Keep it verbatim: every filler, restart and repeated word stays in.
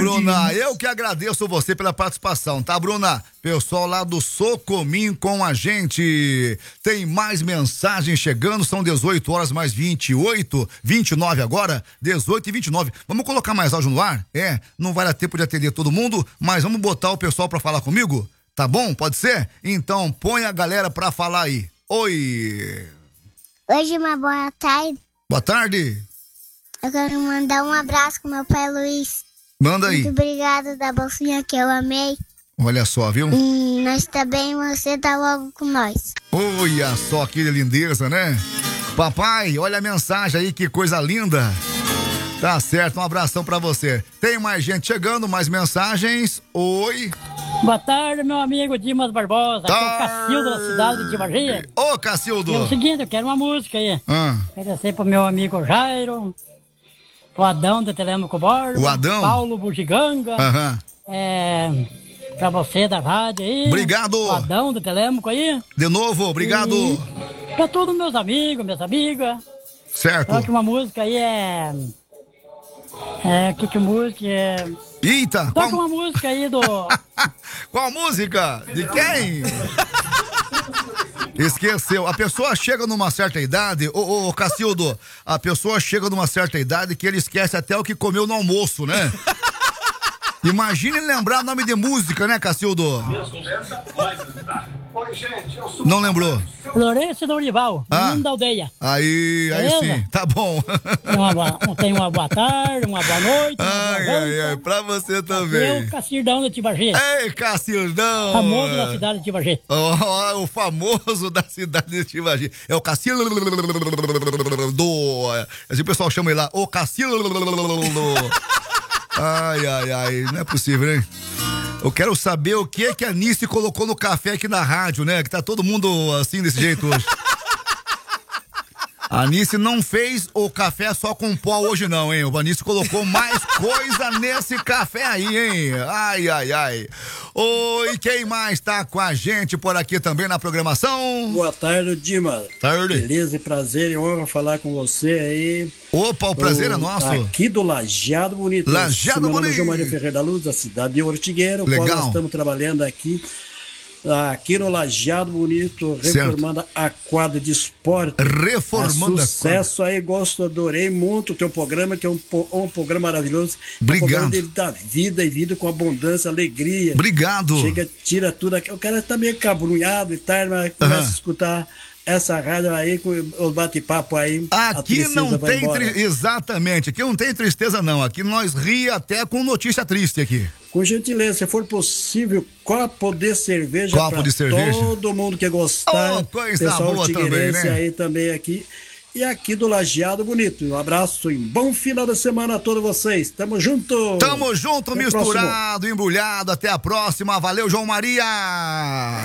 Bruna, eu que agradeço você pela participação, tá, Bruna? Pessoal lá do Socomim com a gente. Tem mais mensagens chegando, são dezoito horas mais vinte e oito, vinte e nove agora, dezoito e vinte e nove. Vamos colocar mais áudio no ar? É, não vai dar tempo de atender todo mundo, mas vamos botar o pessoal pra falar comigo? Tá bom? Pode ser? Então põe a galera pra falar aí. Oi! Hoje uma boa tarde. Boa tarde. Eu quero mandar um abraço com meu pai Luiz. Manda aí. Muito obrigado da bolsinha que eu amei. Olha só, viu? E nós também, você tá logo com nós. Olha só que lindeza, né? Papai, olha a mensagem aí, que coisa linda. Tá certo, um abração pra você. Tem mais gente chegando, mais mensagens. Oi. Boa tarde, meu amigo Dimas Barbosa. Aqui é o Cacildo da cidade de Varginha. Ô, Cacildo. É o seguinte, eu quero uma música aí. Ah. Agradecer pro meu amigo Jairo, o Adão do Telêmaco Borba. O Adão? Paulo Bugiganga. Aham. É, pra você da rádio aí. Obrigado. O Adão do Telêmaco aí. De novo, obrigado. E pra todos meus amigos, minhas amigas. Certo. Só que uma música aí é... É, que que música é... Eita. Toca Qual... uma música aí do... Qual música? De quem? Esqueceu. A pessoa chega numa certa idade, ô, ô Cacildo, a pessoa chega numa certa idade que ele esquece até o que comeu no almoço, né? Imagine lembrar nome de música, né, Cacildo? Não lembrou? Lourenço Dorival, ah, menino da aldeia. Aí, aí Beleza? sim, tá bom. Uma boa, tem uma boa tarde, uma boa noite. Uma ai, boa ai, ai, pra você também. Eu, Cacildão de Tibagi. Ei, Cacildão. Famoso da cidade de Tibagi. Oh, o famoso da cidade de Tibagi. É o Cacildo. Assim o pessoal chama ele lá, o Cacildo. Ai, ai, ai, não é possível, hein? Eu quero saber o que é que a Nice colocou no café aqui na rádio, né? Que tá todo mundo assim, desse jeito hoje. A Nice não fez o café só com pó hoje não, hein? O Anice colocou mais coisa nesse café aí, hein? Ai, ai, ai. Oi, quem mais tá com a gente por aqui também na programação? Boa tarde, Dimas. Tarde. Beleza, prazer e honra falar com você aí. Opa, o prazer o, é nosso. Aqui do Lajeado Bonito. Lajeado Bonito. Meu nome é João Maria Ferreira da Luz, da cidade de Ortigueira. Legal. Qual nós estamos trabalhando aqui. Aqui no Lajeado Bonito, reformando certo. A quadra de esporte. Reformando a sucesso a aí, gosto, adorei muito o teu programa, que é um, um programa maravilhoso. Obrigado. Um programa dele da vida e vida com abundância, alegria. Obrigado. Chega, tira tudo aqui. O cara tá meio cabrunhado e tal, mas começa uhum. a escutar essa rádio aí, com o bate-papo aí. Aqui não tem, tri... exatamente, aqui não tem tristeza não, aqui nós ri até com notícia triste aqui. Com gentileza, se for possível, copo de cerveja copo de cerveja. Todo mundo que gostar. Oh, coisa pessoal boa também, né? aí também aqui. E aqui do Lajeado Bonito. Um abraço e bom final de semana a todos vocês. Tamo junto. Tamo junto, até misturado, embrulhado. Até a próxima. Valeu, João Maria.